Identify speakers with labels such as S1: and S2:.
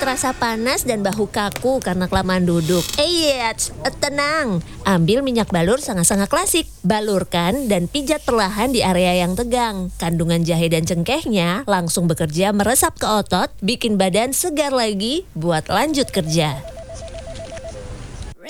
S1: terasa panas dan bahu kaku karena kelamaan duduk. Tenang. Ambil minyak balur sangat-sangat klasik. Balurkan dan pijat perlahan di area yang tegang. Kandungan jahe dan cengkehnya langsung bekerja meresap ke otot, bikin badan segar lagi buat lanjut kerja.